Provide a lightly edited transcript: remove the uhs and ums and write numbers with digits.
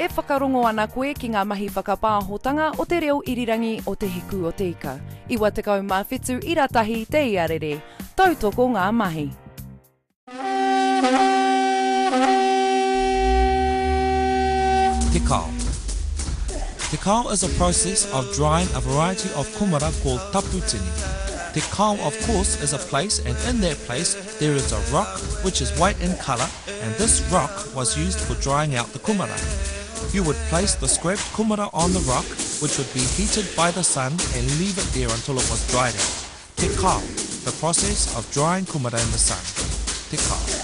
E whakarongo ana koe ki ngā mahi whakapāhotanga o te reo irirangi o te hiku o te ika. Iwa tekau mā whetū iratahi te iarere. Tautoko ngā mahi. Te kao. Te kao is a process of drying a variety of kumara called taputini. Te kao, of course, is a place, and in that place there is a rock which is white in colour, and this rock was used for drying out the kumara. You would place the scraped kumara on the rock, which would be heated by the sun, and leave it there until it was dried out. Te kao, the process of drying kumara in the sun. Te kao.